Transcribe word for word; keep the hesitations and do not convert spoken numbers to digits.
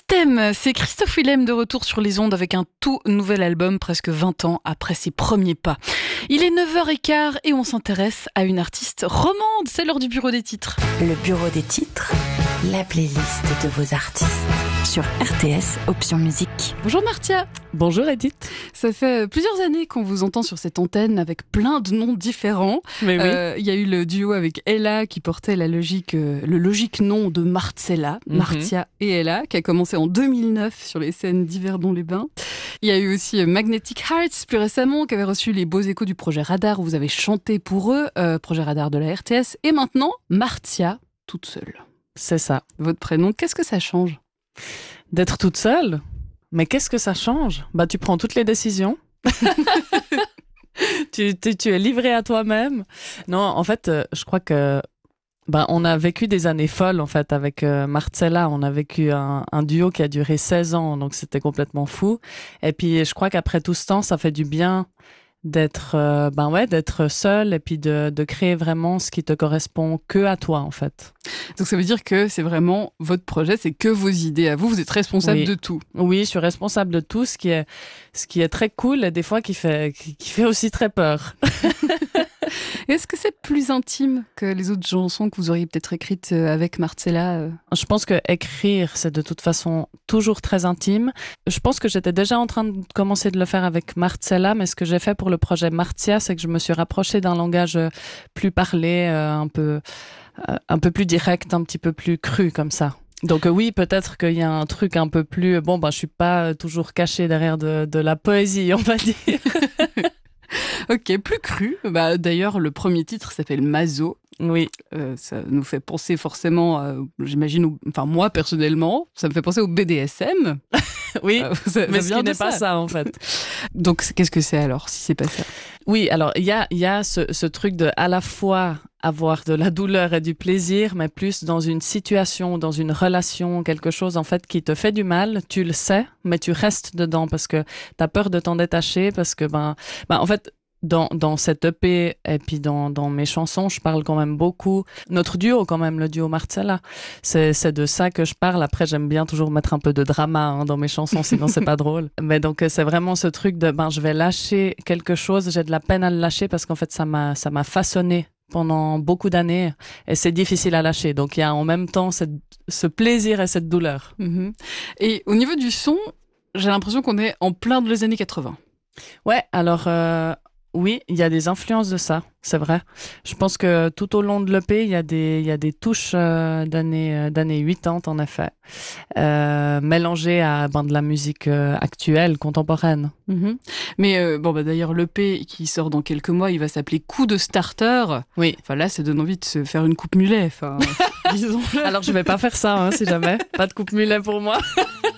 Thème, c'est Christophe Willem de retour sur les ondes avec un tout nouvel album presque vingt ans après ses premiers pas. Il est neuf heures quinze et on s'intéresse à une artiste romande, c'est l'heure du bureau des titres. Le bureau des titres, la playlist de vos artistes sur R T S Option Musique. Bonjour Martia. Bonjour Edith. Ça fait plusieurs années qu'on vous entend sur cette antenne avec plein de noms différents. Mais oui. Euh, il y a eu le duo avec Ella qui portait la logique, euh, le logique nom de Marcella, mm-hmm. Martia et Ella, qui a commencé en deux mille neuf sur les scènes d'Yverdon-les-Bains. Il y a eu aussi Magnetic Hearts plus récemment qui avait reçu les beaux échos du projet Radar où vous avez chanté pour eux, euh, projet Radar de la R T S. Et maintenant, Martia toute seule. C'est ça. Votre prénom, qu'est-ce que ça change ? D'être toute seule ? Mais qu'est-ce que ça change ? Bah, tu prends toutes les décisions. tu, tu, tu es livré à toi-même. Non, en fait, euh, je crois que bah, on a vécu des années folles en fait avec euh, Marcella. On a vécu un, un duo qui a duré seize ans, donc c'était complètement fou. Et puis, je crois qu'après tout ce temps, ça fait du bien d'être euh, ben ouais d'être seul et puis de de créer vraiment ce qui te correspond que à toi en fait. Donc ça veut dire que c'est vraiment votre projet, c'est que vos idées à vous, vous êtes responsable oui. de tout. Oui, je suis responsable de tout, ce qui est ce qui est très cool et des fois qui fait qui, qui fait aussi très peur. Est-ce que c'est plus intime que les autres chansons que vous auriez peut-être écrites avec Marcella ? Je pense que écrire, c'est de toute façon toujours très intime. Je pense que j'étais déjà en train de commencer de le faire avec Marcella, mais ce que j'ai fait pour le projet Martia, c'est que je me suis rapprochée d'un langage plus parlé, euh, un peu, euh, un peu plus direct, un petit peu plus cru comme ça. Donc euh, oui, peut-être qu'il y a un truc un peu plus... Bon, ben, je suis pas toujours cachée derrière de, de la poésie, on va dire. Ok, plus cru. Bah, d'ailleurs, le premier titre s'appelle Mazo. Oui. Euh, ça nous fait penser forcément, euh, j'imagine, au... enfin moi personnellement, ça me fait penser au B D S M. Oui, euh, ça, mais ça ce qui n'est pas ça en fait. Donc qu'est-ce que c'est alors, si c'est pas ça ? Oui, alors il y a, y a ce, ce truc de à la fois avoir de la douleur et du plaisir, mais plus dans une situation, dans une relation, quelque chose en fait qui te fait du mal, tu le sais, mais tu restes dedans parce que t'as peur de t'en détacher, parce que ben, ben en fait, dans dans cette E P et puis dans dans mes chansons, je parle quand même beaucoup. Notre duo quand même, le duo Marcella, c'est c'est de ça que je parle. Après, j'aime bien toujours mettre un peu de drama hein, dans mes chansons, sinon c'est pas drôle. Mais donc c'est vraiment ce truc de ben je vais lâcher quelque chose, j'ai de la peine à le lâcher parce qu'en fait ça m'a ça m'a façonné pendant beaucoup d'années et c'est difficile à lâcher. Donc il y a en même temps cette, ce plaisir et cette douleur. Mm-hmm. Et au niveau du son, j'ai l'impression qu'on est en plein dans les années quatre-vingts. Ouais, alors euh, oui, il y a des influences de ça, c'est vrai. Je pense que tout au long de l'E P, il y a des il y a des touches euh, d'années euh, d'années quatre-vingt en effet, euh, mélangées à ben de la musique euh, actuelle, contemporaine. Mm-hmm. Mais euh, bon bah d'ailleurs l'E P qui sort dans quelques mois, il va s'appeler Coup de starter. Oui. Enfin là, ça donne envie de se faire une coupe mulet. Enfin, disons-le. Alors je vais pas faire ça, hein, si jamais. Pas de coupe mulet pour moi.